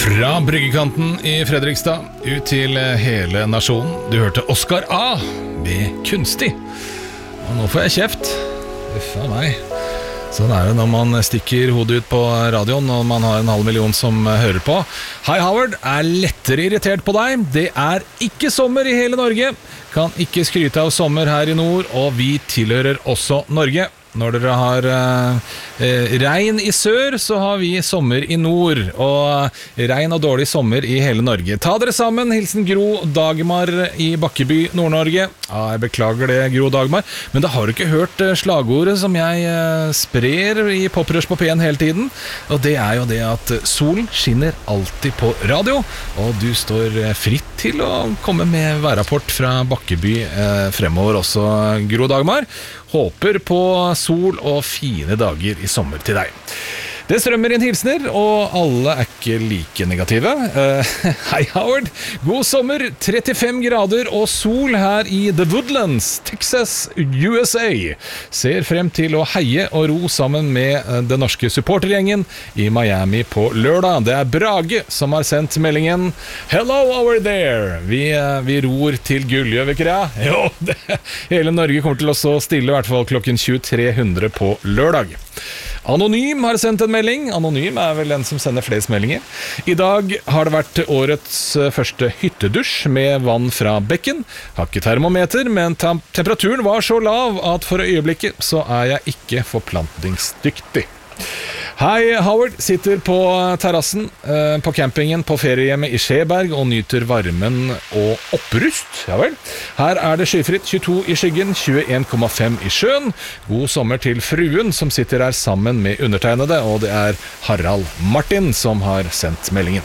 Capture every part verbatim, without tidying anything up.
Fra bryggekanten i Fredrikstad ut til hele nasjonen. Du hørte Oscar A med Kunstig. Og nå får jeg kjeft. Uffa meg. Sånn er det når man stikker hodet ut på radioen og man har en halv million som hører på. Hei Howard, er lettere irritert på deg. Det er ikke sommer i hele Norge. Kan ikke skryte av sommer her i nord, og vi tilhører også Norge. Når dere har eh, regn i sør, så har vi sommer i nord. Og regn og dårlig sommer i hele Norge. Ta dere sammen, hilsen Gro Dagmar i Bakkeby, Nord-Norge. Ja, jeg beklager det, Gro Dagmar. Men da har du ikke hørt slagordet som jeg eh, sprer i Poprush på P en hele tiden. Og det er jo det at solen skinner alltid på radio. Og du står fritt til å komme med værrapport fra Bakkeby eh, fremover også, Gro Dagmar. Håper på sol og fine dager i sommer til deg. Det strømmer inn hilsner, og alle er ikke like negative. Uh, hei Howard, god sommer, trettifem grader og sol her i The Woodlands, Texas, U S A. Ser frem til å heie og ro sammen med den norske supportergjengen i Miami på lørdag. Det er Brage som har sendt meldingen. Hello over there! Vi, vi ror til Gullgjøvikere. Jo, det, hele Norge kommer til å stå stille, i hvert fall klokken tjuetre hundre på lørdag. Anonym har sendt en melding. Anonym er vel den som sender flest meldinger. I dag har det vært årets første hyttedusj med vann fra bekken. Har ikke termometer, men temperaturen var så lav at for øyeblikket så er jeg ikke forplantningsdyktig. Hei Howard, sitter på terrassen eh, på campingen på feriehjemmet i Skjeberg og nyter varmen og opprust. Ja vel. Her er det skyfritt, tjueto i skyggen, tjueen komma fem i sjøen. God sommer til fruen som sitter her sammen med undertegnede, og det er Harald Martin som har sendt meldingen.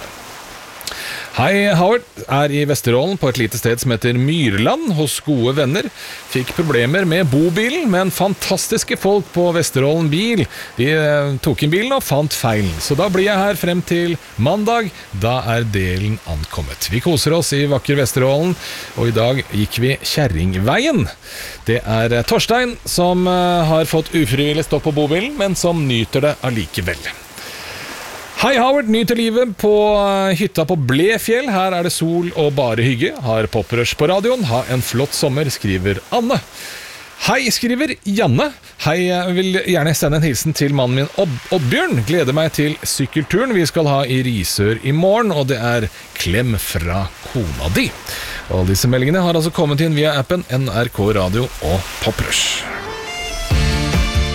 Hei Howard, er i Vesterålen på et lite sted som heter Myrland hos gode venner. Fikk problemer med bobilen, men fantastiske folk på Vesterålen bil. De eh, tok inn bilen og fant feilen, så da blir jeg her frem til mandag. Da er delen ankommet. Vi koser oss i vakker Vesterålen, og i dag gikk vi Kjerringveien. Det er Torstein som eh, har fått ufrivillig stopp på bobilen, men som nyter det allikevel. Hei Howard, nyter livet på hytta på Blefjell. Her er det sol og bare hygge. Har Poprush på radioen. Ha en flott sommer, skriver Anne. Hei, skriver Janne. Hei, jeg vil gjerne sende en hilsen til mannen min Odd Oddbjørn. Gleder meg til sykkelturen vi skal ha i Risør i morgen, og det er klem fra kona di. Og alle disse meldingene har altså kommet inn via appen N R K Radio og Poprush.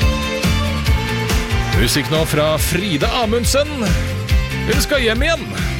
Musikk nå fra Frida Amundsen. Hun skal hjem igjen.